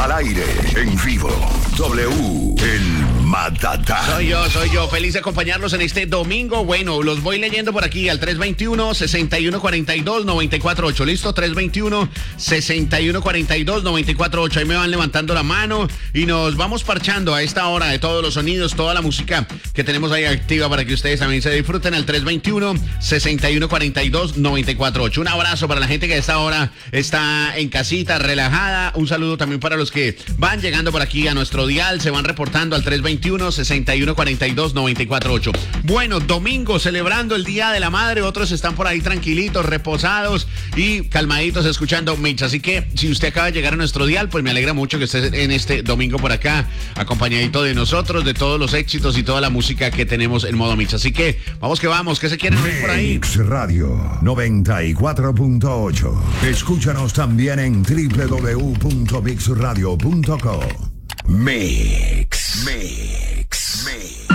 Al aire, en vivo. W, el Matatán. Soy yo. Feliz de acompañarlos en este domingo. Bueno, los voy leyendo por aquí al 321-6142-948. ¿Listo? 321-6142-948. Ahí me van levantando la mano y nos vamos parchando a esta hora de todos los sonidos, toda la música que tenemos ahí activa para que ustedes también se disfruten al 321-6142-948. Un abrazo para la gente que a esta hora está en casita, relajada. Un saludo también para los que van llegando por aquí a nuestro dial, se van reportando al 321-6142-948. Bueno, domingo, celebrando el Día de la Madre, otros están por ahí tranquilitos, reposados y calmaditos escuchando Mix. Así que si usted acaba de llegar a nuestro dial, pues me alegra mucho que esté en este domingo por acá, acompañadito de nosotros, de todos los éxitos y toda la música que tenemos en modo Mix. Así que vamos, ¿qué se quieren ver por ahí? Mix Radio 94.8. Escúchanos también en www.mixradio.com. Mix.